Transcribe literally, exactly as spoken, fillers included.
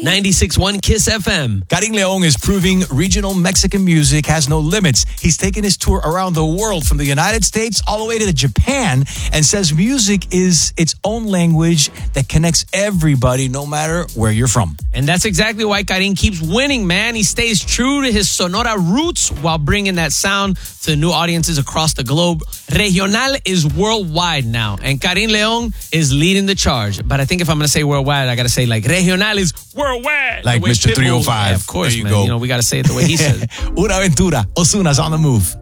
ninety-six point one Kiss F M. Karin Leon is proving regional Mexican music has no limits. He's taken his tour around the world from the United States all the way to Japan and says music is its own language that connects everybody no matter where you're from. And that's exactly why Karin keeps winning, man. He stays true to his Sonora roots while bringing that sound to new audiences across the globe. Regional is worldwide now, and Karin Leon is leading the charge. But I think if I'm going to say worldwide, I got to say like Regional is worldwide. Like Mister three oh five. Yeah, of course, there you man. go. You know, we got to say it the way he says. Una Aventura. Ozuna's on the move.